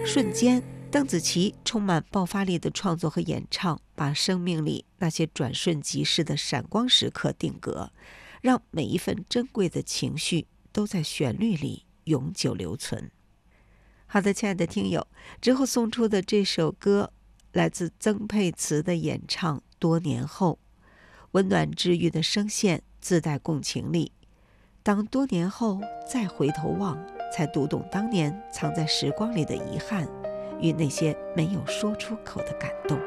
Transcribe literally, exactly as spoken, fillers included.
瞬间，邓紫棋充满爆发力的创作和演唱，把生命里那些转瞬即逝的闪光时刻定格，让每一份珍贵的情绪都在旋律里永久留存。好的，亲爱的听友，之后送出的这首歌来自曾沛慈的演唱《多年后》，温暖治愈的声线自带共情力。当多年后再回头望，才读懂当年藏在时光里的遗憾与那些没有说出口的感动。